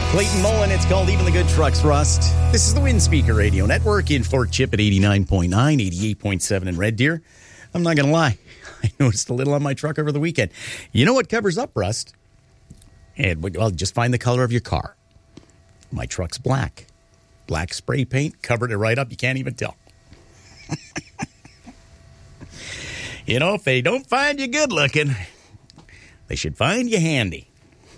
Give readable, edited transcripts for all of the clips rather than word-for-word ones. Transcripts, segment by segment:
Clayton Mullen, it's called Even the Good Trucks Rust. This is the Wind Speaker Radio Network in Fort Chip at 89.9, 88.7 in Red Deer. I'm not going to lie, I noticed a little on my truck over the weekend. You know what covers up rust? And, well, just find the color of your car. My truck's black. Black spray paint covered it right up. You can't even tell. You know, if they don't find you good looking, they should find you handy.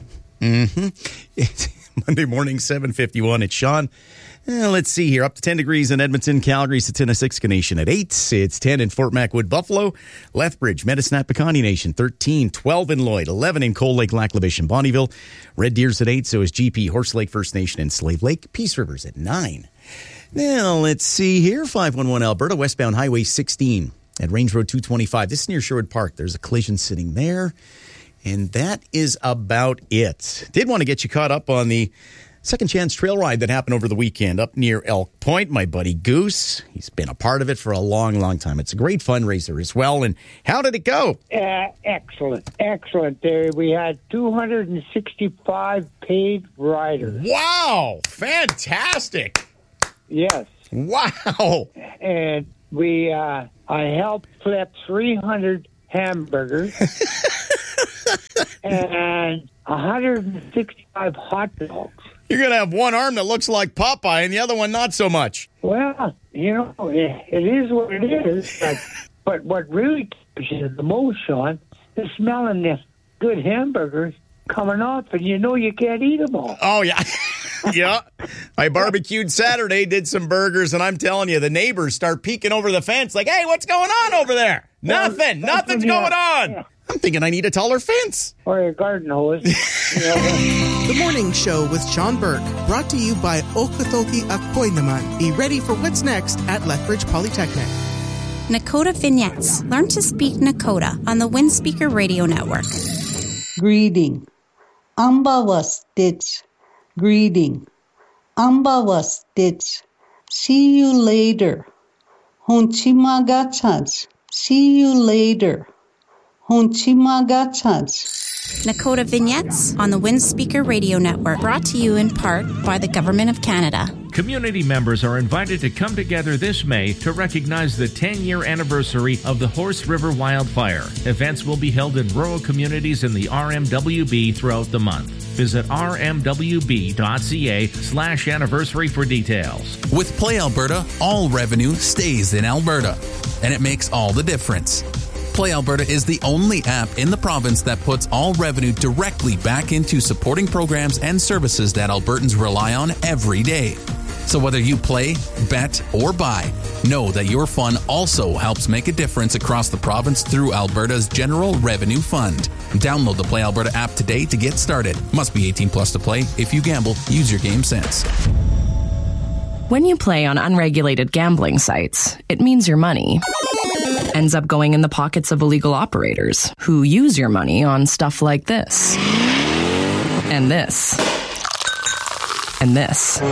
It's Monday morning, 7:51. It's Sean. Let's see here. Up to 10 degrees in Edmonton, Calgary, Satina, Siksika Nation at 8. It's 10 in Fort Macwood, Buffalo, Lethbridge, Medicine, Pecani Nation, 13, 12 in Lloyd, 11 in Cold Lake, Lac La Biche, and Bonnyville. Red Deer's at 8, so is GP, Horse Lake First Nation, and Slave Lake. Peace River's at 9. Now, let's see here. 511 Alberta, westbound Highway 16 at Range Road 225. This is near Sherwood Park. There's a collision sitting there. And that is about it. Did want to get you caught up on the Second Chance Trail Ride that happened over the weekend up near Elk Point. My buddy Goose, he's been a part of it for a long, long time. It's a great fundraiser as well. And how did it go? Excellent. We had 265 paid riders. Wow. Fantastic. Yes. Wow. And I helped flip 300 hamburgers. And 165 hot dogs. You're going to have one arm that looks like Popeye and the other one not so much. Well, you know, it is what it is. But what really keeps you the most, Sean, is smelling the good hamburgers coming off, and you know you can't eat them all. Oh, yeah. Yeah. I barbecued Saturday, did some burgers, and I'm telling you, the neighbors start peeking over the fence like, hey, what's going on over there? Well, Nothing's going on. Yeah. I'm thinking I need a taller fence. Or a garden hose. The Morning Show with Sean Burke, brought to you by Okatoki Akoy Naman. Be ready for what's next at Lethbridge Polytechnic. Nakota Vignettes. Learn to speak Nakota on the Wind Speaker Radio Network. Greeting. Ambawa Stitch. Greeting. Ambawa Stitch. See you later. Honchimagachaj. See you later. Nakota Vignettes on the Wind Speaker Radio Network, brought to you in part by the Government of Canada. Community members are invited to come together this May to recognize the 10-year anniversary of the Horse River wildfire. Events will be held in rural communities in the RMWB throughout the month. Visit rmwb.ca/anniversary for details. With Play Alberta, all revenue stays in Alberta, and it makes all the difference. Play Alberta is the only app in the province that puts all revenue directly back into supporting programs and services that Albertans rely on every day. So whether you play, bet, or buy, know that your fun also helps make a difference across the province through Alberta's General Revenue Fund. Download the Play Alberta app today to get started. Must be 18 plus to play. If you gamble, use your game sense. When you play on unregulated gambling sites, it means your money ends up going in the pockets of illegal operators who use your money on stuff like this. And this. And this.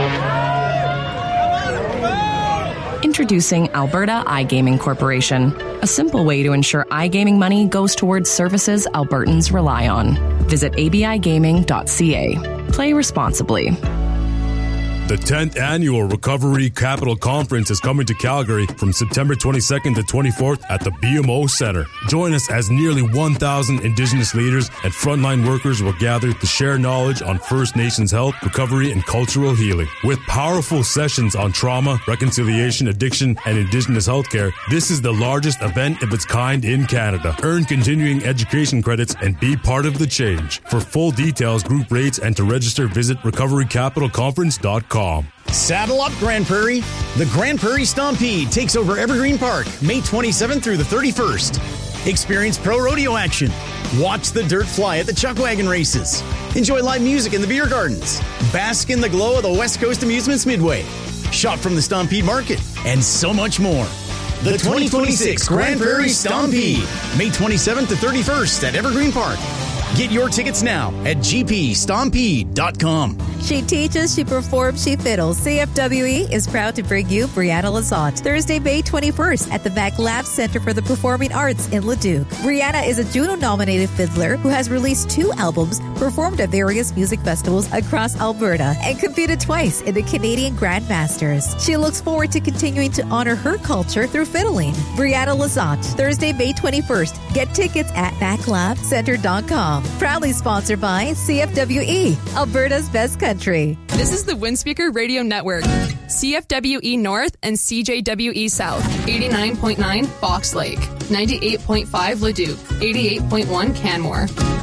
Introducing Alberta iGaming Corporation, a simple way to ensure iGaming money goes towards services Albertans rely on. Visit abigaming.ca. Play responsibly. The 10th Annual Recovery Capital Conference is coming to Calgary from September 22nd to 24th at the BMO Centre. Join us as nearly 1,000 Indigenous leaders and frontline workers will gather to share knowledge on First Nations health, recovery, and cultural healing. With powerful sessions on trauma, reconciliation, addiction, and Indigenous healthcare, this is the largest event of its kind in Canada. Earn continuing education credits and be part of the change. For full details, group rates, and to register, visit recoverycapitalconference.com. Saddle up, Grand Prairie. The Grand Prairie Stampede takes over Evergreen Park May 27th through the 31st. Experience pro rodeo action. Watch the dirt fly at the Chuckwagon races. Enjoy live music in the beer gardens. Bask in the glow of the West Coast Amusements Midway. Shop from the Stampede Market. And so much more. The 2026 Grand Prairie Stampede. May 27th to 31st at Evergreen Park. Get your tickets now at gpstampede.com. She teaches, she performs, she fiddles. CFWE is proud to bring you Brianna Lazat, Thursday, May 21st at the Mac Lab Center for the Performing Arts in Leduc. Brianna is a Juno-nominated fiddler who has released 2 albums, performed at various music festivals across Alberta, and competed twice in the Canadian Grandmasters. She looks forward to continuing to honor her culture through fiddling. Brianna Lazat, Thursday, May 21st. Get tickets at maclabcenter.com. Proudly sponsored by CFWE, Alberta's best country. This is the Windspeaker Radio Network. CFWE North and CJWE South. 89.9 Fox Lake. 98.5 Leduc. 88.1 Canmore.